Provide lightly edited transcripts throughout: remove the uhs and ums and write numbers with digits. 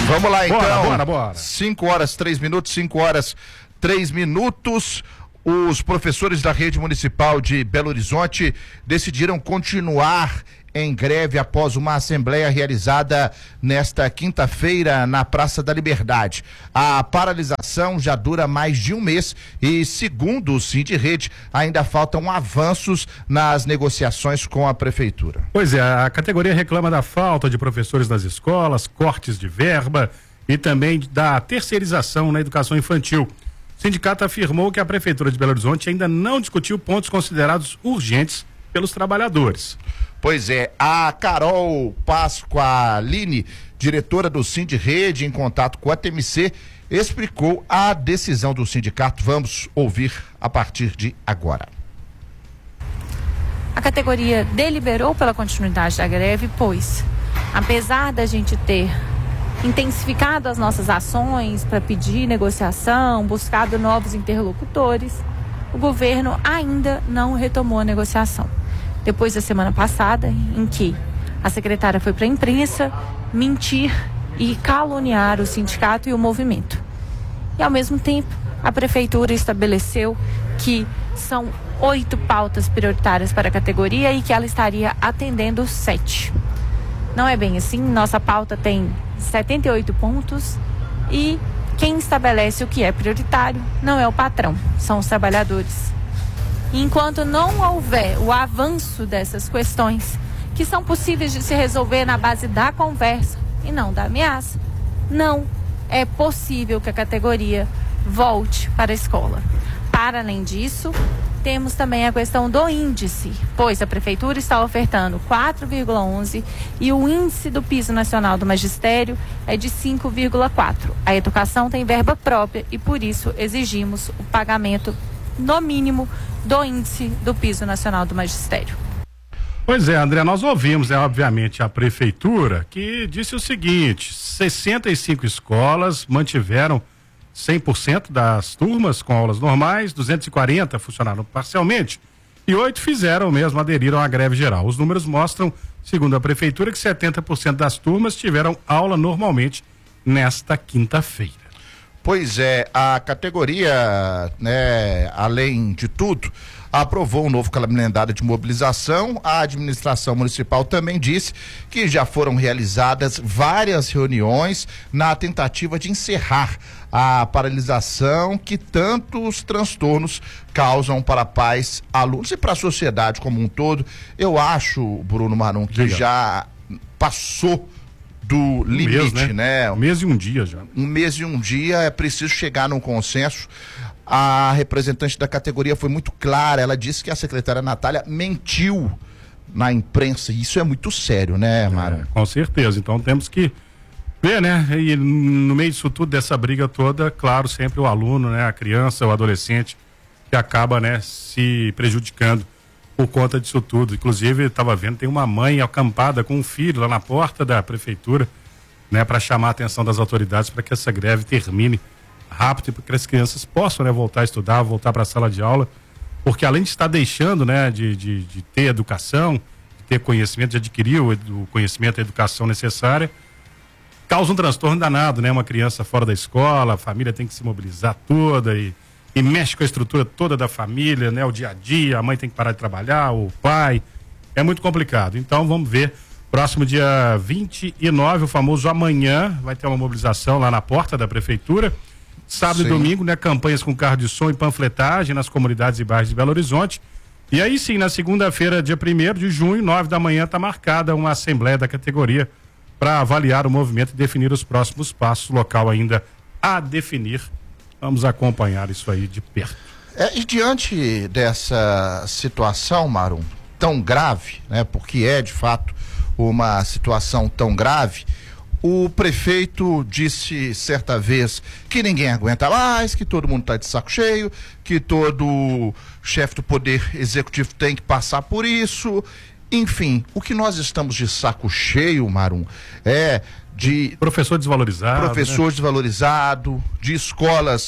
Vamos lá então. Bora. 5 horas 3 minutos, 5 horas 3 minutos. Os professores da rede municipal de Belo Horizonte decidiram continuar em greve após uma assembleia realizada nesta quinta-feira na Praça da Liberdade. A paralisação já dura mais de um mês e, segundo o Sindirrede, ainda faltam avanços nas negociações com a prefeitura. Pois é, a categoria reclama da falta de professores nas escolas, cortes de verba e também da terceirização na educação infantil. O sindicato afirmou que a prefeitura de Belo Horizonte ainda não discutiu pontos considerados urgentes pelos trabalhadores. Pois é, a Carol Pasqualini, diretora do Sindirrede, em contato com a TMC, explicou a decisão do sindicato. Vamos ouvir a partir de agora. A categoria deliberou pela continuidade da greve, pois, apesar da gente ter intensificado as nossas ações para pedir negociação, buscado novos interlocutores, o governo ainda não retomou a negociação. Depois da semana passada, em que a secretária foi para a imprensa mentir e caluniar o sindicato e o movimento. E, ao mesmo tempo, a prefeitura estabeleceu que são 8 pautas prioritárias para a categoria e que ela estaria atendendo 7. Não é bem assim, nossa pauta tem 78 pontos e quem estabelece o que é prioritário não é o patrão, são os trabalhadores. Enquanto não houver o avanço dessas questões, que são possíveis de se resolver na base da conversa e não da ameaça, não é possível que a categoria volte para a escola. Para além disso, temos também a questão do índice, pois a prefeitura está ofertando 4,11 e o índice do piso nacional do magistério é de 5,4. A educação tem verba própria e por isso exigimos o pagamento no mínimo do índice do piso nacional do magistério. Pois é, André, nós ouvimos, obviamente, a prefeitura que disse o seguinte: 65 escolas mantiveram 100% das turmas com aulas normais, 240 funcionaram parcialmente e 8 fizeram mesmo, aderiram à greve geral. Os números mostram, segundo a prefeitura, que 70% das turmas tiveram aula normalmente nesta quinta-feira. Pois é, a categoria, né, além de tudo, aprovou um novo calendário de mobilização. A administração municipal também disse que já foram realizadas várias reuniões na tentativa de encerrar a paralisação que tantos transtornos causam para pais, alunos e para a sociedade como um todo. Eu acho, Bruno Marum, que já passou do limite, né? Um mês e um dia já. Um mês e um dia, é preciso chegar num consenso. A representante da categoria foi muito clara, ela disse que a secretária Natália mentiu na imprensa, e isso é muito sério, né, Mara? Com certeza, então temos que ver, né, e no meio disso tudo, dessa briga toda, claro, sempre o aluno, né, a criança, o adolescente, que acaba, né, se prejudicando por conta disso tudo. Inclusive, estava vendo, tem uma mãe acampada com um filho lá na porta da prefeitura, né, para chamar a atenção das autoridades para que essa greve termine rápido e para que as crianças possam, né, voltar a estudar, voltar para a sala de aula, porque além de estar deixando, né, de ter educação, de ter conhecimento, de adquirir o conhecimento e a educação necessária, causa um transtorno danado, né, uma criança fora da escola, a família tem que se mobilizar toda e mexe com a estrutura toda da família, né? O dia a dia, a mãe tem que parar de trabalhar, o pai, é muito complicado. Então vamos ver, próximo dia 29, o famoso amanhã, vai ter uma mobilização lá na porta da prefeitura. Sábado e domingo, né? Campanhas com carro de som e panfletagem nas comunidades e bairros de Belo Horizonte. E aí sim, na segunda-feira, dia 1º de junho, 9 da manhã, está marcada uma assembleia da categoria para avaliar o movimento e definir os próximos passos. Local ainda a definir. Vamos acompanhar isso aí de perto. E diante dessa situação, Marum, tão grave, né? Porque é de fato uma situação tão grave, o prefeito disse certa vez que ninguém aguenta mais, que todo mundo está de saco cheio, que todo chefe do poder executivo tem que passar por isso. Enfim, o que nós estamos de saco cheio, Marum, é de professor desvalorizado, desvalorizado, de escolas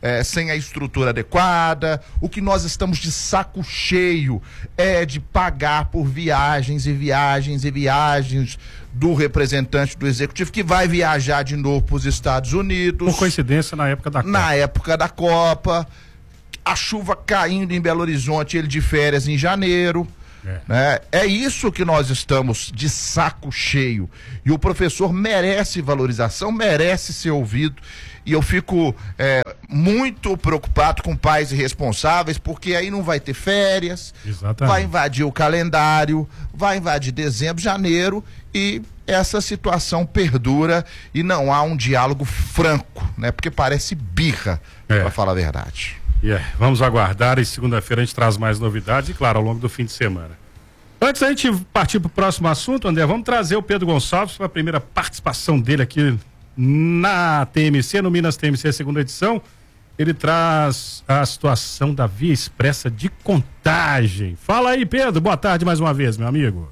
sem a estrutura adequada. O que nós estamos de saco cheio é de pagar por viagens e viagens e viagens do representante do executivo que vai viajar de novo para os Estados Unidos. Por coincidência, na época da Copa. Na época da Copa. A chuva caindo em Belo Horizonte, ele de férias em janeiro. Né? É isso que nós estamos de saco cheio. E o professor merece valorização, merece ser ouvido. E eu fico muito preocupado com pais irresponsáveis, porque aí não vai ter férias. Exatamente. Vai invadir o calendário, vai invadir dezembro, janeiro, e essa situação perdura e não há um diálogo franco, né? Porque parece birra, para falar a verdade. Vamos aguardar, e segunda-feira a gente traz mais novidades e, claro, ao longo do fim de semana. Antes da gente partir para o próximo assunto, André, vamos trazer o Pedro Gonçalves para a primeira participação dele aqui na TMC, no Minas TMC, segunda edição. Ele traz a situação da Via Expressa de Contagem. Fala aí, Pedro, boa tarde mais uma vez, meu amigo.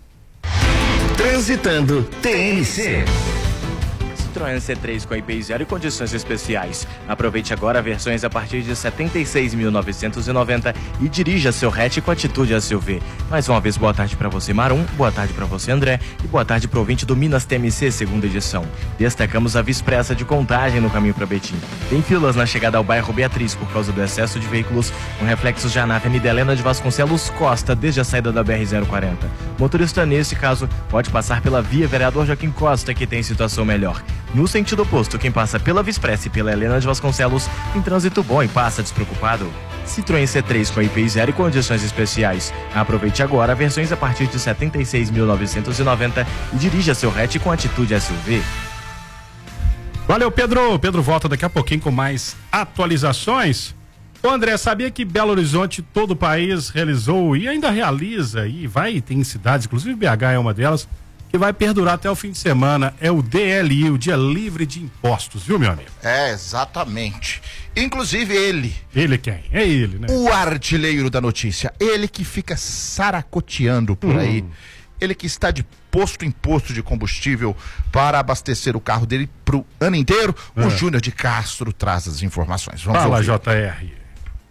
Transitando TMC. Citroën C3 com IPI 0 e condições especiais. Aproveite agora versões a partir de R$ 76.990 e dirija seu hatch com atitude SUV. Mais uma vez, boa tarde para você, Marum, boa tarde para você, André, e boa tarde para o ouvinte do Minas TMC, segunda edição. Destacamos a Via Expressa de Contagem no caminho para Betim. Tem filas na chegada ao bairro Beatriz por causa do excesso de veículos, com reflexos já na Avenida Helena de Vasconcelos Costa, desde a saída da BR-040. Motorista, nesse caso, pode passar pela Via Vereador Joaquim Costa, que tem situação melhor. No sentido oposto, quem passa pela Via Expressa e pela Helena de Vasconcelos tem trânsito bom e passa despreocupado. Citroën C3 com IPI 0 e condições especiais. Aproveite agora versões a partir de R$ 76.990 e dirija seu hatch com atitude SUV. Valeu, Pedro. Pedro volta daqui a pouquinho com mais atualizações. Ô, André, sabia que Belo Horizonte, todo o país, realizou e ainda realiza, e tem cidades, inclusive BH é uma delas, que vai perdurar até o fim de semana, é o DLI, o Dia Livre de Impostos, viu, meu amigo? Exatamente. Inclusive ele. Ele quem? É ele, né? O artilheiro da notícia. Ele que fica saracoteando por aí. Ele que está de posto em posto de combustível para abastecer o carro dele pro ano inteiro. O Júnior de Castro traz as informações. Vamos Fala, ouvir. JR.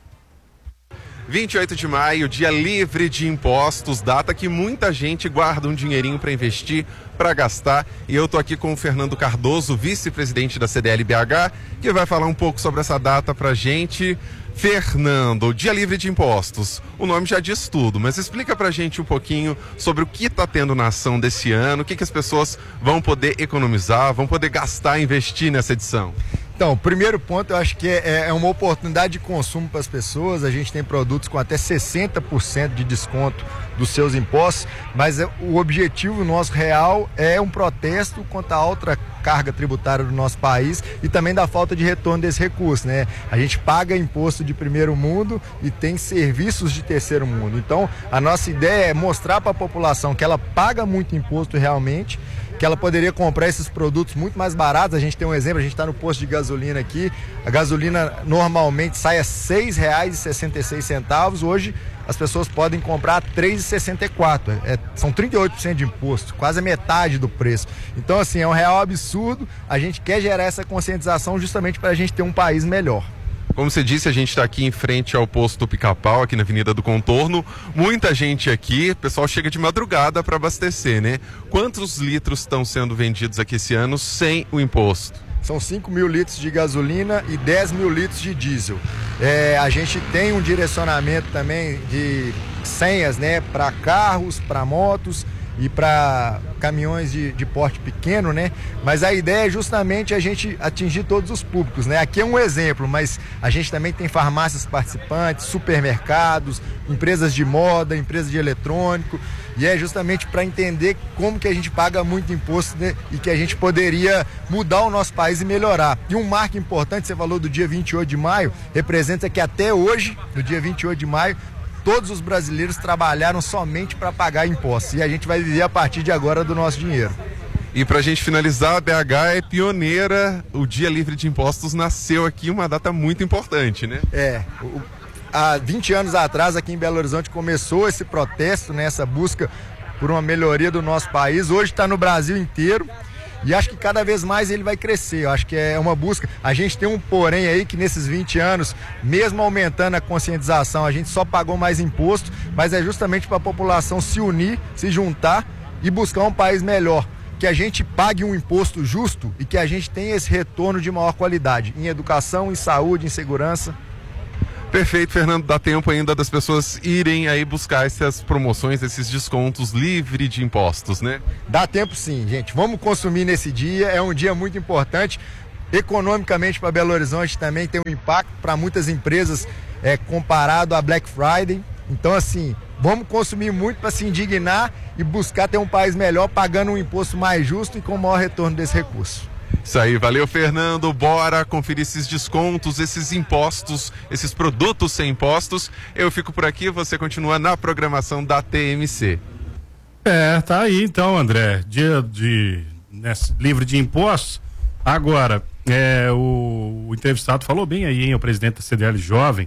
28 de maio, Dia Livre de Impostos, data que muita gente guarda um dinheirinho para investir, para gastar. E eu tô aqui com o Fernando Cardoso, vice-presidente da CDL-BH, que vai falar um pouco sobre essa data pra gente. Fernando, Dia Livre de Impostos, o nome já diz tudo, mas explica pra gente um pouquinho sobre o que tá tendo na ação desse ano, o que as pessoas vão poder economizar, vão poder gastar, investir nessa edição. Então, o primeiro ponto eu acho que é uma oportunidade de consumo para as pessoas. A gente tem produtos com até 60% de desconto dos seus impostos, mas o objetivo nosso real é um protesto contra a alta carga tributária do nosso país e também da falta de retorno desse recurso, né? A gente paga imposto de primeiro mundo e tem serviços de terceiro mundo. Então, a nossa ideia é mostrar para a população que ela paga muito imposto realmente, que ela poderia comprar esses produtos muito mais baratos. A gente tem um exemplo, a gente está no posto de gasolina aqui, a gasolina normalmente sai a R$ 6,66, hoje as pessoas podem comprar a R$ 3,64, são 38% de imposto, quase a metade do preço. Então assim, é um real absurdo, a gente quer gerar essa conscientização justamente para a gente ter um país melhor. Como você disse, a gente está aqui em frente ao posto Pica-Pau, aqui na Avenida do Contorno. Muita gente aqui, o pessoal chega de madrugada para abastecer, né? Quantos litros estão sendo vendidos aqui esse ano sem o imposto? São 5 mil litros de gasolina e 10 mil litros de diesel. A gente tem um direcionamento também de senhas, né, para carros, para motos e para caminhões de porte pequeno, né? Mas a ideia é justamente a gente atingir todos os públicos, né? Aqui é um exemplo, mas a gente também tem farmácias participantes, supermercados, empresas de moda, empresas de eletrônico, e é justamente para entender como que a gente paga muito imposto, né? E que a gente poderia mudar o nosso país e melhorar. E um marco importante, você falou do dia 28 de maio, representa que até hoje, no dia 28 de maio, todos os brasileiros trabalharam somente para pagar impostos. E a gente vai viver a partir de agora do nosso dinheiro. E para a gente finalizar, a BH é pioneira. O Dia Livre de Impostos nasceu aqui, uma data muito importante, né? Há 20 anos atrás, aqui em Belo Horizonte, começou esse protesto, né, essa busca por uma melhoria do nosso país. Hoje está no Brasil inteiro. E acho que cada vez mais ele vai crescer. Eu acho que é uma busca. A gente tem um porém aí que nesses 20 anos, mesmo aumentando a conscientização, a gente só pagou mais imposto, mas é justamente para a população se unir, se juntar e buscar um país melhor. Que a gente pague um imposto justo e que a gente tenha esse retorno de maior qualidade em educação, em saúde, em segurança. Perfeito, Fernando. Dá tempo ainda das pessoas irem aí buscar essas promoções, esses descontos livre de impostos, né? Dá tempo sim, gente. Vamos consumir nesse dia. É um dia muito importante. Economicamente para Belo Horizonte também tem um impacto para muitas empresas comparado a Black Friday. Então, assim, vamos consumir muito para se indignar e buscar ter um país melhor, pagando um imposto mais justo e com maior retorno desse recurso. Isso aí, valeu, Fernando. Bora conferir esses descontos, esses impostos, esses produtos sem impostos. Eu fico por aqui, você continua na programação da TMC. Tá aí então, André. Dia livre de impostos. Agora, o entrevistado falou bem aí, hein, o presidente da CDL Jovem.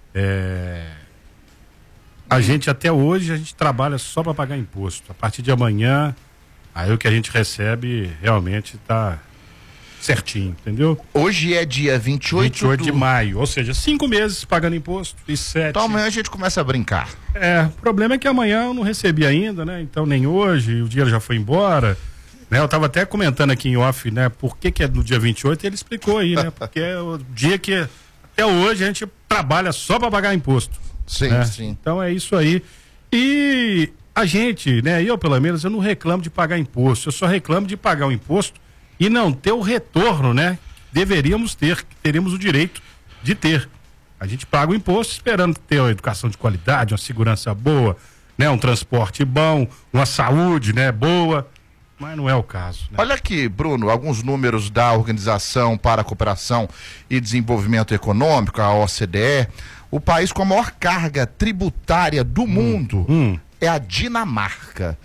A gente até hoje, a gente trabalha só para pagar imposto. A partir de amanhã, aí o que a gente recebe realmente tá certinho, entendeu? Hoje é dia 28 de maio, ou seja, 5 meses pagando imposto e 7. Então amanhã a gente começa a brincar. O problema é que amanhã eu não recebi ainda, né? Então nem hoje, o dinheiro já foi embora, né? Eu tava até comentando aqui em off, né? Por que é no dia 28, ele explicou aí, né? Porque é o dia que até hoje a gente trabalha só para pagar imposto. Sim, né? sim. Então é isso aí. E a gente, né? Eu pelo menos, eu não reclamo de pagar imposto, eu só reclamo de pagar o imposto e não ter o retorno, né? Deveríamos ter, teríamos o direito de ter. A gente paga o imposto esperando ter uma educação de qualidade, uma segurança boa, né? Um transporte bom, uma saúde, né? Boa, mas não é o caso, né? Olha aqui, Bruno, alguns números da Organização para a Cooperação e Desenvolvimento Econômico, a OCDE. O país com a maior carga tributária do mundo é a Dinamarca.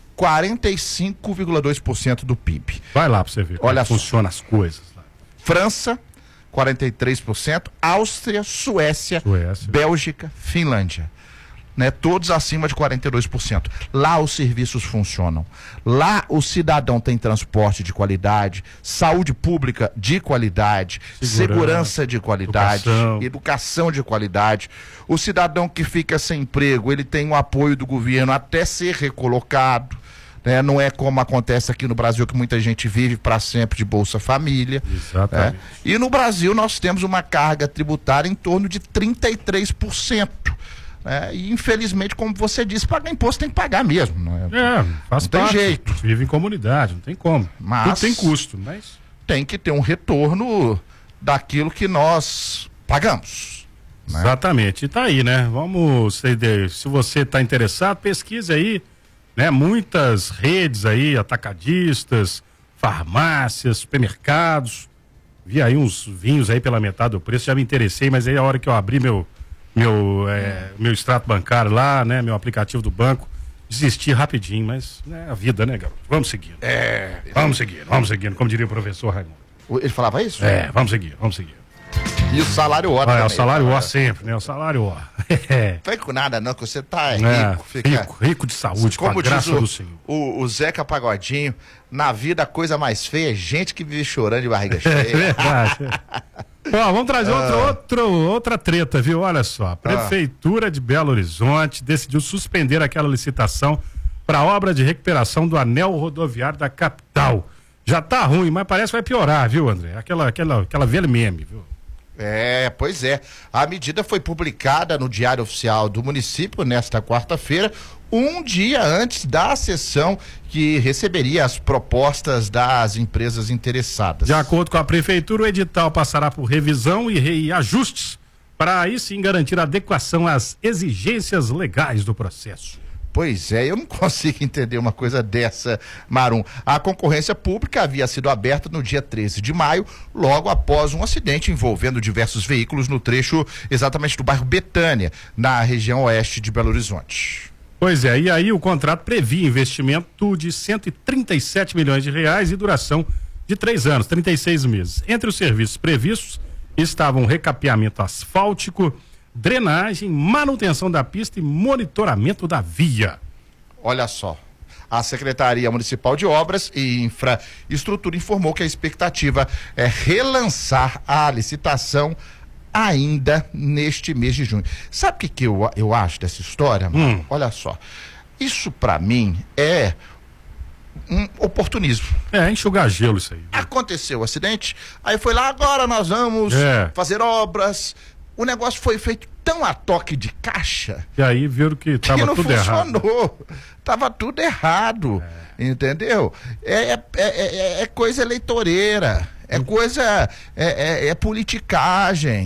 45,2% do PIB. Vai lá pra você ver como funcionam as coisas lá. França, 43%, Áustria, Suécia, Bélgica, Finlândia. Né? Todos acima de 42%. Lá os serviços funcionam. Lá o cidadão tem transporte de qualidade, saúde pública de qualidade, segurança de qualidade, educação de qualidade. O cidadão que fica sem emprego, ele tem o apoio do governo até ser recolocado. Né? Não é como acontece aqui no Brasil, que muita gente vive para sempre de Bolsa Família. Exatamente. Né? E no Brasil nós temos uma carga tributária em torno de 33%. E infelizmente, como você disse, pagar imposto tem que pagar mesmo. Faz não parte. Tem jeito. Vive em comunidade, não tem como. Mas tudo tem custo, mas tem que ter um retorno daquilo que nós pagamos. Né? Exatamente. E tá aí, né? Vamos, se você está interessado, pesquise aí, né? Muitas redes aí, atacadistas, farmácias, supermercados. Vi aí uns vinhos aí pela metade do preço, já me interessei, mas aí a hora que eu abri meu extrato bancário lá, né? Meu aplicativo do banco, desisti rapidinho, mas né, a vida, né, garoto? Vamos seguindo. Vamos seguindo, como diria o professor Raimundo. Ele falava isso? Vamos seguir. E o salário ó também. O salário ó sempre, né? O salário ó. Não fica com nada não, que você tá rico de saúde, como com a graça do Senhor. O Zeca Pagodinho, na vida a coisa mais feia é gente que vive chorando de barriga cheia. É verdade. Ó, vamos trazer outra treta, viu? Olha só, a Prefeitura de Belo Horizonte decidiu suspender aquela licitação para a obra de recuperação do anel rodoviário da capital. Já tá ruim, mas parece que vai piorar, viu, André? Aquela velha meme, viu? Pois é. A medida foi publicada no Diário Oficial do município nesta quarta-feira, um dia antes da sessão que receberia as propostas das empresas interessadas. De acordo com a prefeitura, o edital passará por revisão e ajustes para aí sim garantir a adequação às exigências legais do processo. Pois é, eu não consigo entender uma coisa dessa, Marum. A concorrência pública havia sido aberta no dia 13 de maio, logo após um acidente envolvendo diversos veículos no trecho exatamente do bairro Betânia, na região oeste de Belo Horizonte. Pois é, e aí o contrato previa investimento de 137 milhões de reais e duração de 3 anos, 36 meses. Entre os serviços previstos estavam recapeamento asfáltico, drenagem, manutenção da pista e monitoramento da via. Olha só, A Secretaria Municipal de Obras e Infraestrutura informou que a expectativa é relançar a licitação ainda neste mês de junho. Sabe o que eu acho dessa história, mano? Olha só, isso pra mim é um oportunismo. Enxugar gelo isso aí. Aconteceu o acidente, aí foi lá, agora nós vamos fazer obras. O negócio foi feito tão a toque de caixa. E aí viram que tava tudo errado. Não funcionou. Tava tudo errado. Entendeu? É coisa eleitoreira. É coisa. É politicagem.